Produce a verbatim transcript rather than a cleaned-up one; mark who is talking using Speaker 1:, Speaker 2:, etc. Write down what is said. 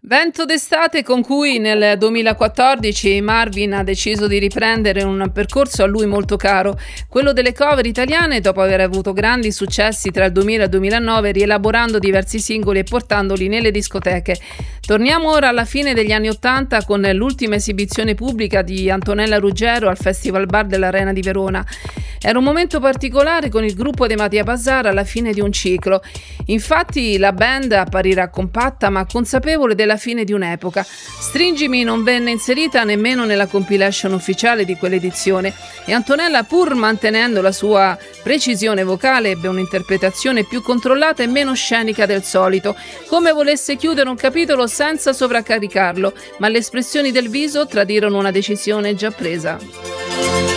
Speaker 1: Vento d'estate con cui nel duemilaquattordici Marvin ha deciso di riprendere un percorso a lui molto caro, quello delle cover italiane dopo aver avuto grandi successi tra il duemila e il duemilanove, rielaborando diversi singoli e portandoli nelle discoteche. Torniamo ora alla fine degli anni Ottanta con l'ultima esibizione pubblica di Antonella Ruggero al Festival Bar dell'Arena di Verona. Era un momento particolare con il gruppo dei Mattia Bazar alla fine di un ciclo. Infatti la band apparirà compatta ma consapevole della fine di un'epoca. Stringimi non venne inserita nemmeno nella compilation ufficiale di quell'edizione e Antonella, pur mantenendo la sua precisione vocale, ebbe un'interpretazione più controllata e meno scenica del solito, come volesse chiudere un capitolo senza sovraccaricarlo, ma le espressioni del viso tradirono una decisione già presa.